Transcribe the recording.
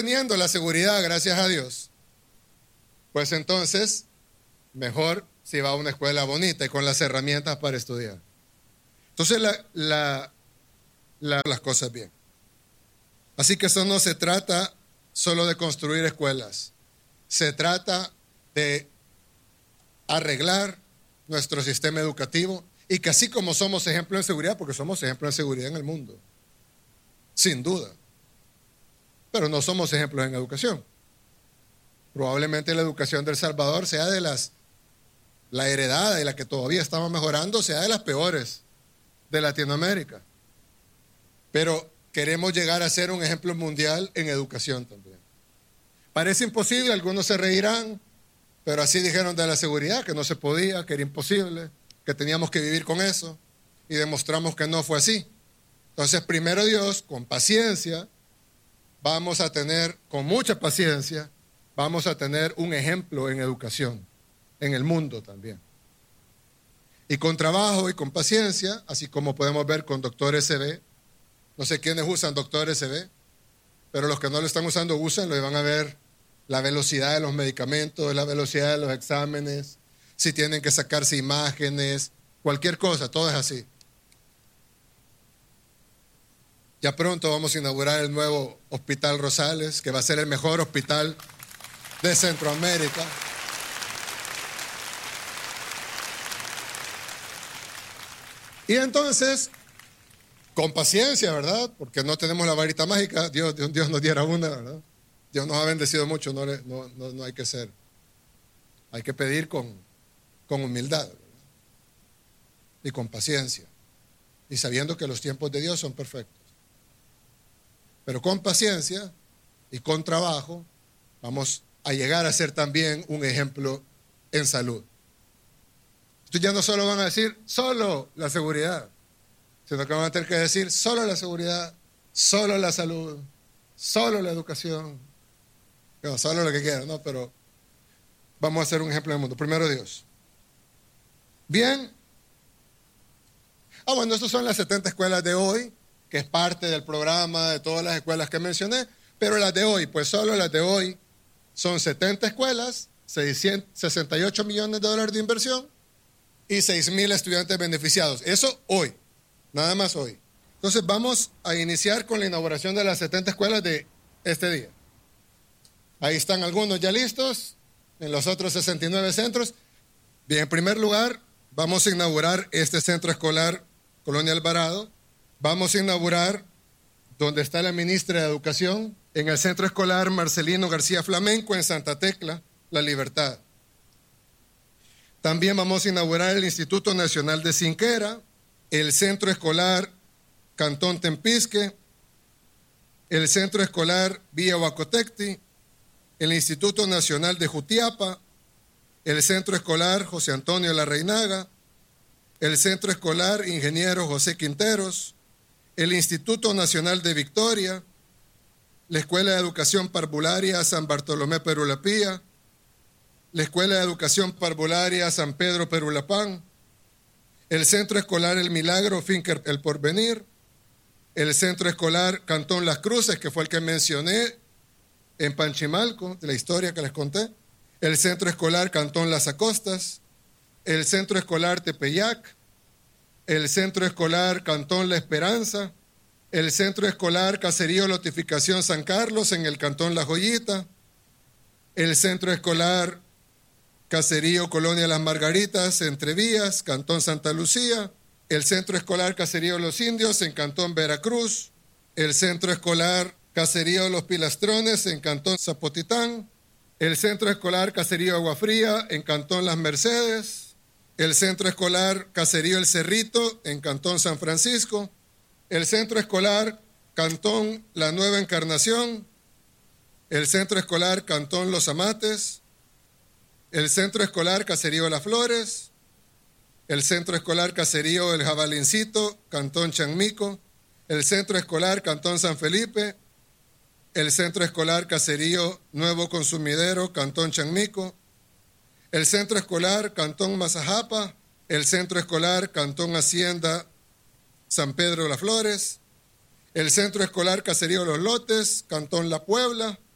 teniendo la seguridad, gracias a Dios, pues entonces mejor si va a una escuela bonita y con las herramientas para estudiar. Entonces las cosas bien. Así que eso no se trata solo de construir escuelas, se trata de arreglar nuestro sistema educativo y que así como somos ejemplo en seguridad, porque somos ejemplo en seguridad en el mundo, sin duda, pero no somos ejemplos en educación. Probablemente la educación de El Salvador sea de la heredada y la que todavía estamos mejorando, sea de las peores de Latinoamérica. Pero queremos llegar a ser un ejemplo mundial en educación también. Parece imposible, algunos se reirán, pero así dijeron de la seguridad, que no se podía, que era imposible, que teníamos que vivir con eso, y demostramos que no fue así. Entonces, primero Dios, con paciencia, vamos a tener, con mucha paciencia, vamos a tener un ejemplo en educación, en el mundo también. Y con trabajo y con paciencia, así como podemos ver con Doctor SB, no sé quiénes usan Doctor SB, pero los que no lo están usando, úsenlo y van a ver la velocidad de los medicamentos, la velocidad de los exámenes, si tienen que sacarse imágenes, cualquier cosa, todo es así. Ya pronto vamos a inaugurar el nuevo Hospital Rosales, que va a ser el mejor hospital de Centroamérica. Y entonces, con paciencia, ¿verdad? Porque no tenemos la varita mágica, Dios nos diera una, ¿verdad? Dios nos ha bendecido mucho, no hay que ser. Hay que pedir con humildad, ¿verdad? Y con paciencia. Y sabiendo que los tiempos de Dios son perfectos. Pero con paciencia y con trabajo vamos a llegar a ser también un ejemplo en salud. Entonces ya no solo van a decir solo la seguridad, sino que van a tener que decir solo la seguridad, solo la salud, solo la educación, no, solo lo que quieran, ¿no? Pero vamos a hacer un ejemplo en el mundo. Primero Dios. Bien. Bueno, estas son las 70 escuelas de hoy, que es parte del programa de todas las escuelas que mencioné, pero las de hoy, pues solo las de hoy son 70 escuelas, 68 millones de dólares de inversión y 6,000 estudiantes beneficiados. Eso hoy, nada más hoy. Entonces vamos a iniciar con la inauguración de las 70 escuelas de este día. Ahí están algunos ya listos, en los otros 69 centros. Bien, en primer lugar, vamos a inaugurar este centro escolar Colonia Alvarado. Vamos a inaugurar, donde está la ministra de Educación, en el centro escolar Marcelino García Flamenco, en Santa Tecla, La Libertad. También vamos a inaugurar el Instituto Nacional de Cinquera, el centro escolar Cantón Tempisque, el centro escolar Villa Huacotecti, el Instituto Nacional de Jutiapa, el centro escolar José Antonio Larreinaga, el centro escolar Ingeniero José Quinteros, el Instituto Nacional de Victoria, la Escuela de Educación Parvularia San Bartolomé Perulapía, la Escuela de Educación Parvularia San Pedro Perulapán, el Centro Escolar El Milagro Finca El Porvenir, el Centro Escolar Cantón Las Cruces, que fue el que mencioné en Panchimalco, de la historia que les conté, el Centro Escolar Cantón Las Acostas, el Centro Escolar Tepeyac, el Centro Escolar Cantón La Esperanza, el Centro Escolar Caserío Lotificación San Carlos en el Cantón La Joyita, el Centro Escolar Caserío Colonia Las Margaritas, Entre Vías, Cantón Santa Lucía, el Centro Escolar Caserío Los Indios en Cantón Veracruz, el Centro Escolar Caserío Los Pilastrones en Cantón Zapotitán, el Centro Escolar Caserío Agua Fría en Cantón Las Mercedes, el Centro Escolar Caserío El Cerrito en Cantón San Francisco, el Centro Escolar Cantón La Nueva Encarnación, el Centro Escolar Cantón Los Amates, el Centro Escolar Caserío Las Flores, el Centro Escolar Caserío El Jabalincito, Cantón Chanmico, el Centro Escolar Cantón San Felipe, el Centro Escolar Caserío Nuevo Consumidero, Cantón Chanmico, el Centro Escolar Cantón Mazajapa, el Centro Escolar Cantón Hacienda San Pedro Las Flores, el Centro Escolar Caserío Los Lotes, Cantón La Puebla,